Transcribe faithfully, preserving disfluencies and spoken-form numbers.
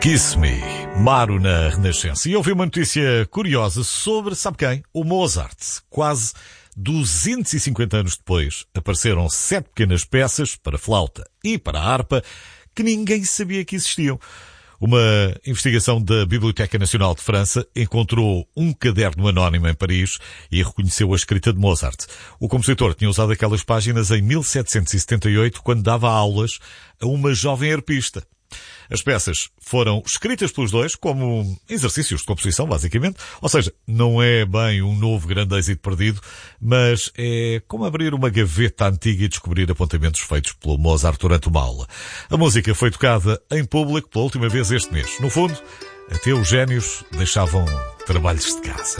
Kiss Me, Maro na Renascença. E ouvi uma notícia curiosa sobre, sabe quem? O Mozart. Quase duzentos e cinquenta anos depois, apareceram sete pequenas peças para flauta e para a harpa que ninguém sabia que existiam. Uma investigação da Biblioteca Nacional de França encontrou um caderno anónimo em Paris e reconheceu a escrita de Mozart. O compositor tinha usado aquelas páginas em mil setecentos e setenta e oito, quando dava aulas a uma jovem arpista. As peças foram escritas pelos dois como exercícios de composição, basicamente. Ou seja, não é bem um novo grande êxito perdido, mas é como abrir uma gaveta antiga e descobrir apontamentos feitos pelo Mozart durante uma aula. A música foi tocada em público pela última vez este mês. No fundo, até os génios deixavam trabalhos de casa.